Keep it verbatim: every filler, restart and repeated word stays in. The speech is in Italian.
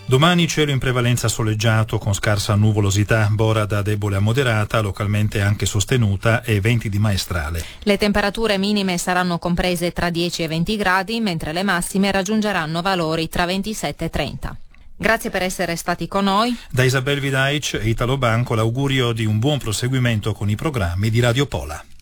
Domani cielo in prevalenza soleggiato con scarsa nuvolosità, bora da debole a moderata, localmente anche sostenuta e venti di maestrale. Le temperature minime saranno comprese tra dieci e venti gradi, mentre le massime raggiungeranno valori tra ventisette e trenta. Grazie per essere stati con noi. Da Isabel Vidaic e Italo Banco l'augurio di un buon proseguimento con i programmi di Radio Pola.